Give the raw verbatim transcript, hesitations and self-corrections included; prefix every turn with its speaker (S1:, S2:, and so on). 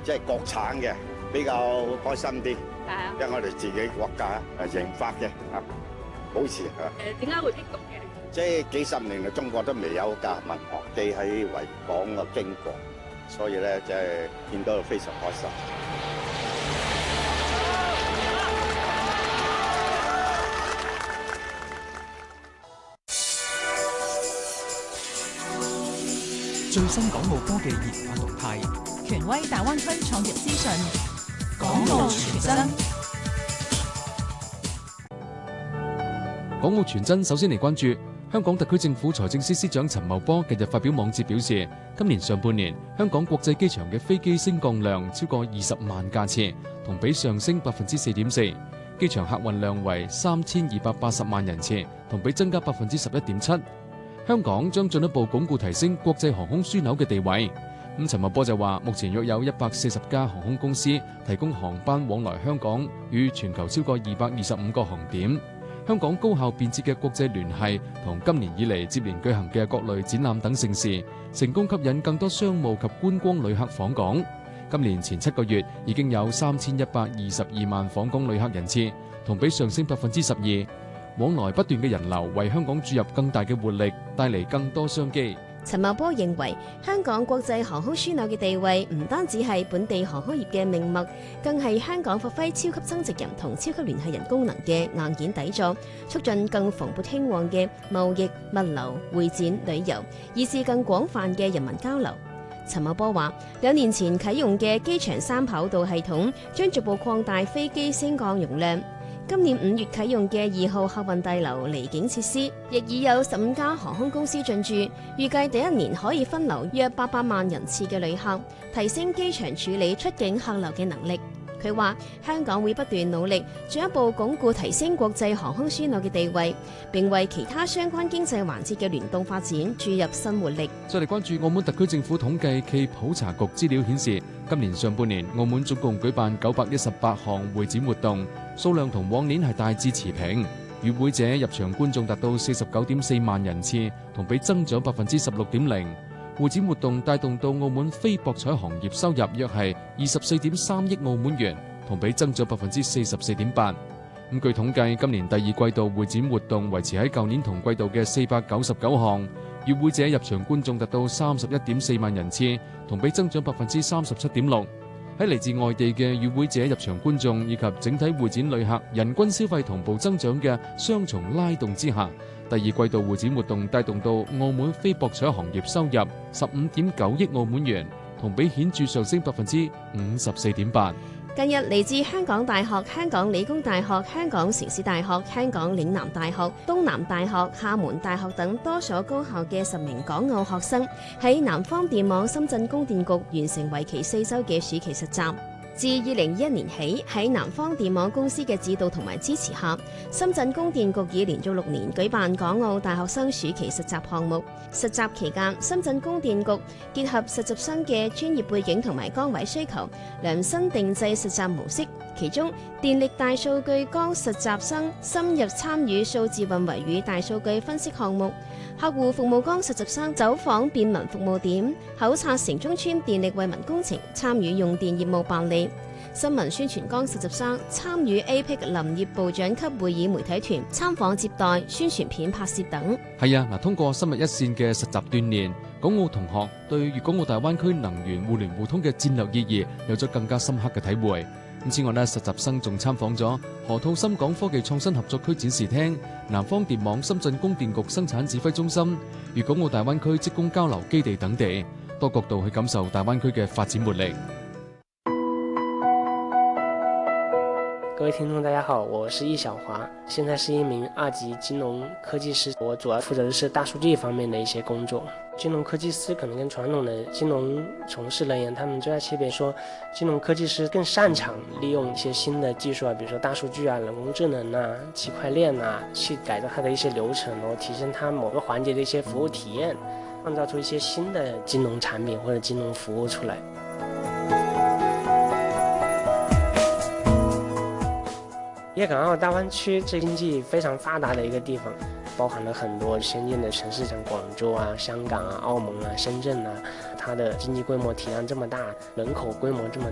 S1: 即係國產嘅比較開心啲。
S2: 係啊，
S1: 因為我哋自己國家誒研發嘅啊，保持啊。
S2: 誒點解會激動嘅？
S1: 即係幾十年嚟，中國都未有架民航機喺維港嘅經過，所以咧即係見到非常開心。
S3: 最新港澳科技研發動態，
S4: 權威大灣區創業資訊，
S3: 港澳傳真。
S5: 港澳傳真首先嚟關注香港特區政府財政司司長陳茂波近日發表網誌表示，今年上半年香港國際機場嘅飛機升降量超過二十萬架次，同比上升百分之四點四，機場客運量為三千二百八十萬人次，同比增加百分之十一點七。香港將進一步鞏固提升國際航空樞紐嘅地位。咁陳茂波就話，目前約有一百四十家航空公司提供航班往來香港與全球超過二百二十五個航點。香港高效便捷嘅國際聯繫同今年以嚟接連舉行嘅各類展覽等盛事，成功吸引更多商務及觀光旅客訪港。今年前七個月已經有三千一百二十二萬訪港旅客人次，同比上升百分之十二。往來不斷嘅人流為香港注入更大嘅活力，帶嚟更多商機。
S6: 陳茂波認為，香港國際航空樞紐嘅地位唔單止係本地航空業嘅命脈，更係香港發揮超級增值人同超級聯繫人功能嘅硬件底座，促進更蓬勃興旺嘅貿易、物流、會展、旅遊，以至更廣泛嘅人民交流。陳茂波話，兩年前啟用嘅機場三跑道系統將逐步擴大飛機升降容量。今年五月啟用嘅二號客運大樓離境設施，亦已有十五家航空公司進駐，預計第一年可以分流約八百萬人次嘅旅客，提升機場處理出境客流嘅能力。佢話香港會不斷努力，進一步鞏固提升國際航空樞紐嘅地位，並為其他相關經濟環節嘅聯動發展注入新活力。
S5: 再嚟關注澳門特區政府統計暨普查局資料顯示，今年上半年澳門總共舉辦九百一十八項會展活動，數量同往年係大致持平。與會者入場觀眾達到四十九點四萬人次，同比增長百分之十六點零。會展活動帶動到澳門非博彩行業收入約係二十四點三億澳門元，同比增長百分之四十四點八。咁據統計，今年第二季度會展活動維持喺舊年同季度嘅四百九十九項，與會者入場觀眾達到三十一點四萬人次，同比增長百分之三十七點六。喺嚟自外地嘅與會者入場觀眾以及整體會展旅客人均消費同步增長嘅雙重拉動之下，第二季度會展活動帶動到澳門非博彩行業收入十五點九億澳門元，同比顯著上升百分之五十四點八。
S6: 近日嚟自香港大學、香港理工大學、香港城市大學、香港嶺南大學、東南大學、廈門大學等多所高校嘅十名港澳學生喺南方電網深圳供電局完成為期四周嘅暑期實習。自二零二一年起，喺南方電網公司嘅指導同埋支持下，深圳供電局已連續六年舉辦港澳大學生暑期實習項目。實習期間，深圳供電局結合實習生嘅專業背景同埋崗位需求，量身定製實習模式。其中，電力大數據崗實習生深入參與數字運維與大數據分析項目；客戶服務崗實習生走訪便民服務點，考察城中村電力惠民工程，參與用電業務辦理；新聞宣傳崗實習生參與 A P E C 林業部長級會議媒體團參訪接待、宣傳片拍攝等。
S5: 係啊，嗱，通過深入一線嘅實習鍛鍊，港澳同學對粵港澳大灣區能源互聯互通嘅戰略意義有咗更加深刻嘅體會。咁此外呢，實習生仲參訪咗河套深港科技創新合作區展示廳、南方電網深圳供電局生產指揮中心、粵港澳大灣區職工交流基地等地，多角度去感受大灣區嘅發展活力。
S7: 各位聽眾大家好，我是易小華，現在是一名二級金融科技師，我主要負責的是大數據方面的一些工作。金融科技師可能跟傳統的金融從事人員，他們最大區別說，金融科技師更擅長利用一些新的技術啊，比如說大數據啊、人工智能啊、區塊鏈啊，去改造它的一些流程，然後提升它某個環節的一些服務體驗，創造出一些新的金融產品或者金融服務出來。粵港澳大灣區是經濟非常發達的一個地方，包含了很多先進的城市，像廣州啊、香港啊、澳門啊、深圳啊，它的經濟規模體量這麼大，人口規模這麼